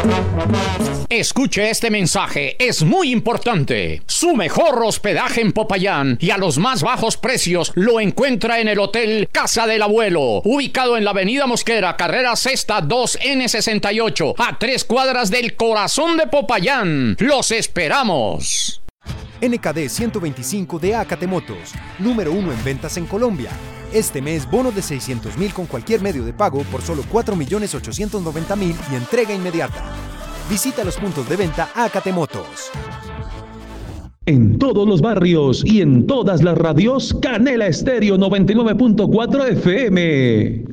Escuche este mensaje, es muy importante. Su mejor hospedaje en Popayán y a los más bajos precios lo encuentra en el Hotel Casa del Abuelo, ubicado en la Avenida Mosquera, carrera sexta 2N68, a 3 cuadras del corazón de Popayán. ¡Los esperamos! NKD 125 de Acate Motos, número 1 en ventas en Colombia. Este mes, bono de 600,000 con cualquier medio de pago por solo 4.890.000 y entrega inmediata. Visita los puntos de venta Acate Motos. En todos los barrios y en todas las radios, Canela Estéreo 99.4 FM.